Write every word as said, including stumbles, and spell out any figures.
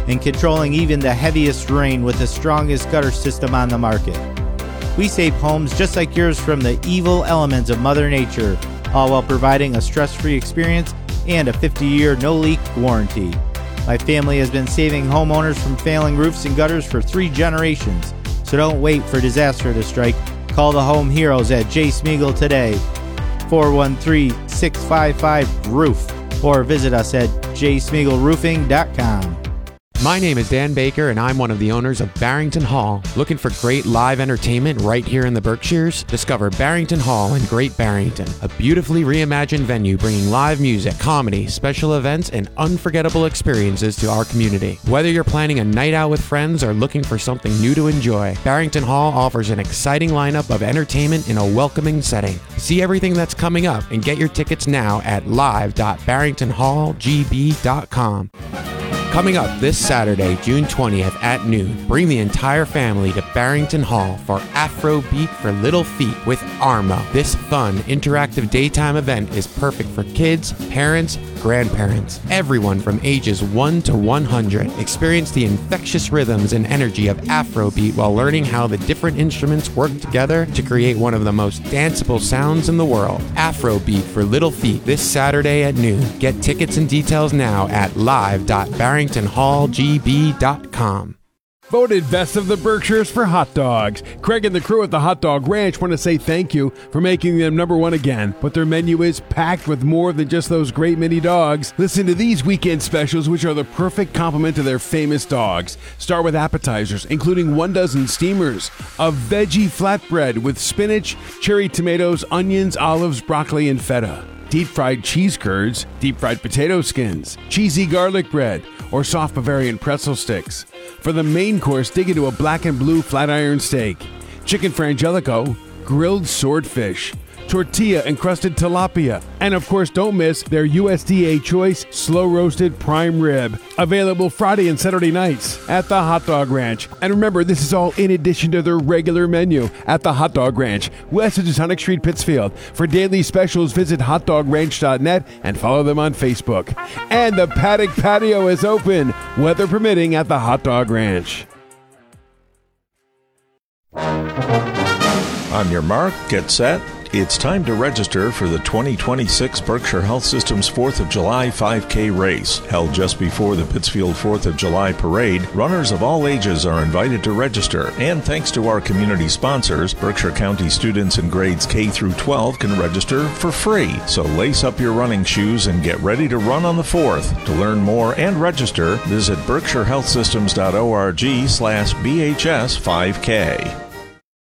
and controlling even the heaviest rain with the strongest gutter system on the market. We save homes just like yours from the evil elements of Mother Nature, all while providing a stress-free experience and a fifty-year no-leak warranty. My family has been saving homeowners from failing roofs and gutters for three generations, so don't wait for disaster to strike. Call the home heroes at J. Smeagol today, four one three, six five five, roof, or visit us at j smeagol roofing dot com. My name is Dan Baker, and I'm one of the owners of Barrington Hall. Looking for great live entertainment right here in the Berkshires? Discover Barrington Hall in Great Barrington, a beautifully reimagined venue bringing live music, comedy, special events, and unforgettable experiences to our community. Whether you're planning a night out with friends or looking for something new to enjoy, Barrington Hall offers an exciting lineup of entertainment in a welcoming setting. See everything that's coming up and get your tickets now at live dot barrington hall g b dot com. Coming up this Saturday, June twentieth at noon, bring the entire family to Barrington Hall for Afrobeat for Little Feet with Arma. This fun, interactive daytime event is perfect for kids, parents, grandparents, everyone from ages one to one hundred. Experience the infectious rhythms and energy of Afrobeat while learning how the different instruments work together to create one of the most danceable sounds in the world. Afrobeat for Little Feet this Saturday at noon. Get tickets and details now at live dot barrington hall g b dot com. Voted Best of the Berkshires for hot dogs. Craig and the crew at the Hot Dog Ranch want to say thank you for making them number one again. But their menu is packed with more than just those great mini dogs. Listen to these weekend specials, which are the perfect complement to their famous dogs. Start with appetizers, including one dozen steamers, a veggie flatbread with spinach, cherry tomatoes, onions, olives, broccoli, and feta. Deep-fried cheese curds, deep-fried potato skins, cheesy garlic bread, or soft Bavarian pretzel sticks. For the main course, dig into a black and blue flat iron steak, chicken frangelico, grilled swordfish, tortilla encrusted tilapia, and of course don't miss their U S D A choice slow roasted prime rib, available Friday and Saturday nights at the Hot Dog Ranch. And remember, this is all in addition to their regular menu at the Hot Dog Ranch, west of Tonic Street, Pittsfield. For daily specials, visit hot dog ranch dot net and follow them on Facebook. And the Paddock Patio is open, weather permitting, at the Hot Dog Ranch. On your mark, get set. It's time to register for the twenty twenty-six Berkshire Health System's fourth of July five K race. Held just before the Pittsfield fourth of July parade, runners of all ages are invited to register. And thanks to our community sponsors, Berkshire County students in grades K through twelve can register for free. So lace up your running shoes and get ready to run on the fourth. To learn more and register, visit berkshire health systems dot org slash B H S five K.